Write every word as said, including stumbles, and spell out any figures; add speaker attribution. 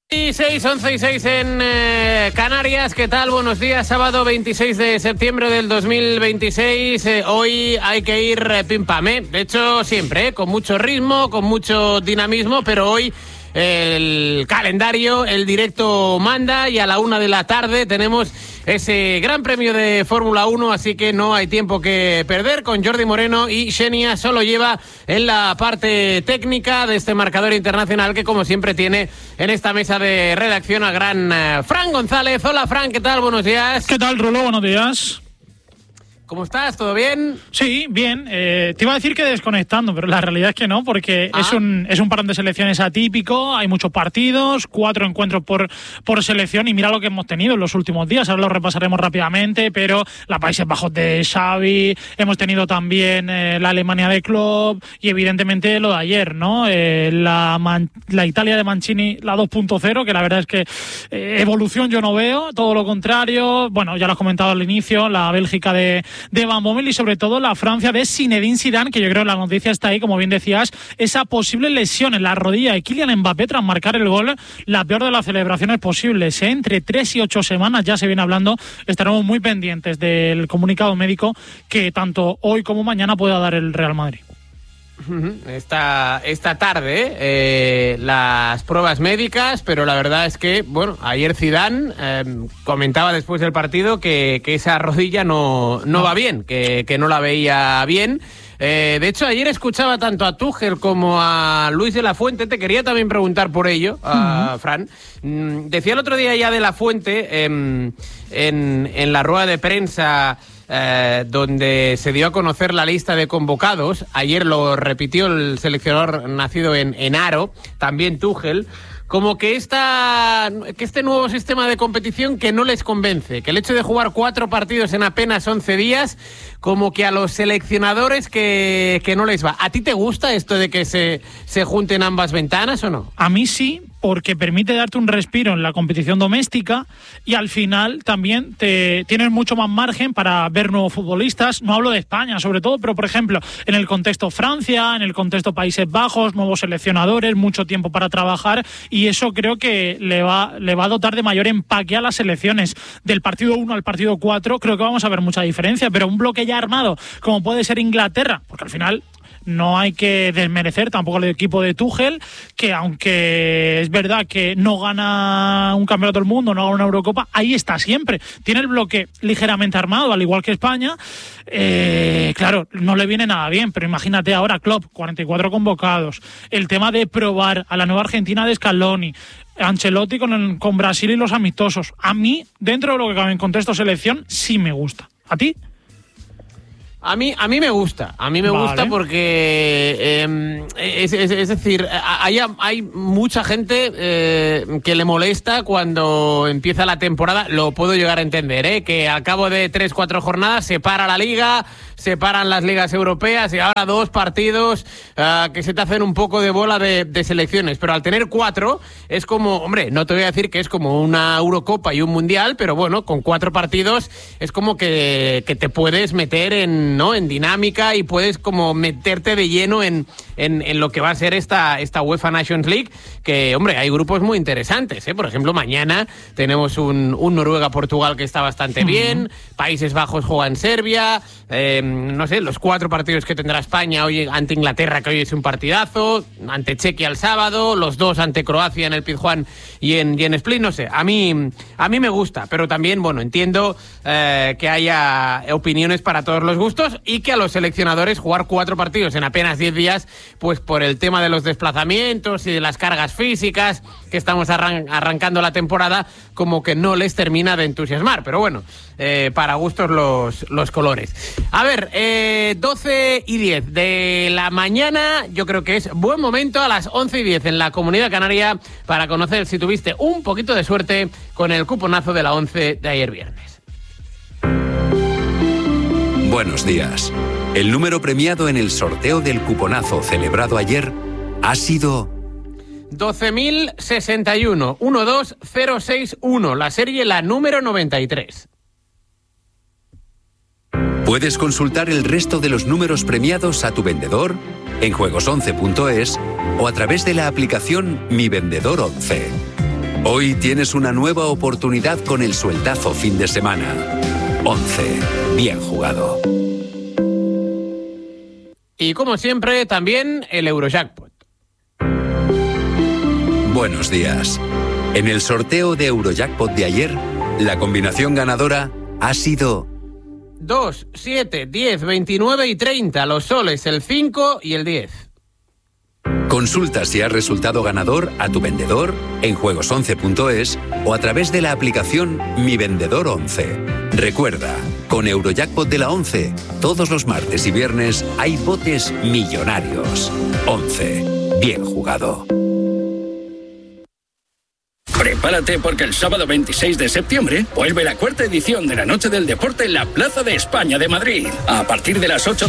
Speaker 1: seis, once y seis en eh, Canarias. ¿Qué tal? Buenos días. Sábado veintiséis de septiembre del dos mil veintiséis. Eh, hoy hay que ir eh, pim pam, ¿eh? De hecho, siempre, ¿eh? Con mucho ritmo, con mucho dinamismo, pero hoy el calendario, el directo manda y a la una de la tarde tenemos ese gran premio de Fórmula uno, así que no hay tiempo que perder con Jordi Moreno y Xenia solo lleva en la parte técnica de este marcador internacional que como siempre tiene en esta mesa de redacción al gran uh, Fran González. Hola Fran, ¿qué tal? Buenos días.
Speaker 2: ¿Qué tal, Rulo? Buenos días.
Speaker 1: ¿Cómo estás? ¿Todo bien?
Speaker 2: Sí, bien. Eh, te iba a decir que desconectando, pero la realidad es que no, porque ah. es un es un parón de selecciones atípico, hay muchos partidos, cuatro encuentros por, por selección y mira lo que hemos tenido en los últimos días. Ahora lo repasaremos rápidamente, pero la Países Bajos de Xavi, hemos tenido también eh, la Alemania de Klopp y evidentemente lo de ayer, ¿no? Eh, la, Man, la Italia de Mancini, la dos punto cero, que la verdad es que eh, evolución yo no veo, todo lo contrario. Bueno, ya lo has comentado al inicio, la Bélgica de de Van Bommel y sobre todo la Francia de Zinedine Zidane, que yo creo que la noticia está ahí, como bien decías, esa posible lesión en la rodilla de Kylian Mbappé tras marcar el gol, la peor de las celebraciones posibles, ¿eh? Entre tres y ocho semanas ya se viene hablando, estaremos muy pendientes del comunicado médico que tanto hoy como mañana pueda dar el Real Madrid.
Speaker 1: Esta, esta tarde eh, las pruebas médicas, pero la verdad es que, bueno, ayer Zidane eh, comentaba después del partido que, que esa rodilla no, no va bien, que, que no la veía bien. Eh, de hecho, ayer escuchaba tanto a Tuchel como a Luis de la Fuente. Te quería también preguntar por ello, a uh-huh. Fran. Mm, decía el otro día ya de la Fuente, eh, en, en la rueda de prensa, Eh, donde se dio a conocer la lista de convocados. Ayer lo repitió el seleccionador nacido en, en Aro, también Tuchel, como que, esta, que este nuevo sistema de competición que no les convence, que el hecho de jugar cuatro partidos en apenas once días, como que a los seleccionadores que, que no les va. ¿A ti te gusta esto de que se, se junten ambas ventanas o no?
Speaker 2: A mí sí, porque permite darte un respiro en la competición doméstica y al final también te tienes mucho más margen para ver nuevos futbolistas. No hablo de España sobre todo, pero por ejemplo en el contexto Francia, en el contexto Países Bajos, nuevos seleccionadores, mucho tiempo para trabajar y eso creo que le va, le va a dotar de mayor empaque a las selecciones. Del partido uno al partido cuatro creo que vamos a ver mucha diferencia, pero un bloque ya armado como puede ser Inglaterra, porque al final no hay que desmerecer tampoco al equipo de Tuchel, que aunque es verdad que no gana un campeonato del mundo, no gana una Eurocopa, ahí está siempre. Tiene el bloque ligeramente armado, al igual que España. Eh, claro, no le viene nada bien, pero imagínate ahora Klopp, cuarenta y cuatro convocados. El tema de probar a la nueva Argentina de Scaloni, Ancelotti con, el, con Brasil y los amistosos. A mí, dentro de lo que cabe en contexto selección, sí me gusta. ¿A ti?
Speaker 1: A mí, a mí me gusta, a mí me vale. gusta porque, eh, es, es, es decir, hay, hay mucha gente eh, que le molesta cuando empieza la temporada, lo puedo llegar a entender, ¿eh? Que al cabo de tres, cuatro jornadas se para la liga, se paran las ligas europeas y ahora dos partidos uh, que se te hacen un poco de bola de, de selecciones, pero al tener cuatro es como, hombre, no te voy a decir que es como una Eurocopa y un Mundial, pero bueno, con cuatro partidos es como que, que te puedes meter en ¿no? en dinámica y puedes como meterte de lleno en, en, en lo que va a ser esta, esta UEFA Nations League, que, hombre, hay grupos muy interesantes, ¿eh? Por ejemplo, mañana tenemos un, un Noruega-Portugal que está bastante uh-huh. bien, Países Bajos juega en Serbia, eh, no sé, los cuatro partidos que tendrá España hoy ante Inglaterra, que hoy es un partidazo, ante Chequia el sábado, los dos ante Croacia en el Pizjuán y en, y en Split, no sé, a mí, a mí me gusta, pero también, bueno, entiendo eh, que haya opiniones para todos los gustos y que a los seleccionadores jugar cuatro partidos en apenas diez días, pues por el tema de los desplazamientos y de las cargas físicas que estamos arran- arrancando la temporada, como que no les termina de entusiasmar, pero bueno, eh, para gustos los, los colores. A ver, eh, doce y diez de la mañana, yo creo que es buen momento a las once y diez en la Comunidad Canaria para conocer si tuviste un poquito de suerte con el cuponazo de la once de ayer viernes.
Speaker 3: Buenos días. El número premiado en el sorteo del cuponazo celebrado ayer ha sido
Speaker 1: doce mil sesenta y uno, uno dos cero seis uno, la serie la número noventa y tres.
Speaker 3: Puedes consultar el resto de los números premiados a tu vendedor en juegos once punto es o a través de la aplicación Mi Vendedor once. Hoy tienes una nueva oportunidad con el sueldazo fin de semana. once. Bien jugado.
Speaker 1: Y como siempre, también el Eurojackpot.
Speaker 3: Buenos días. En el sorteo de Eurojackpot de ayer, la combinación ganadora ha sido
Speaker 1: dos, siete, diez, veintinueve y treinta. Los soles, el cinco y el diez.
Speaker 3: Consulta si has resultado ganador a tu vendedor en juegos once punto es o a través de la aplicación Mi Vendedor once. Recuerda, con Eurojackpot de la once, todos los martes y viernes hay botes millonarios. once. Bien jugado.
Speaker 4: Prepárate porque el sábado veintiséis de septiembre vuelve la cuarta edición de la Noche del Deporte en la Plaza de España de Madrid. A partir de las ocho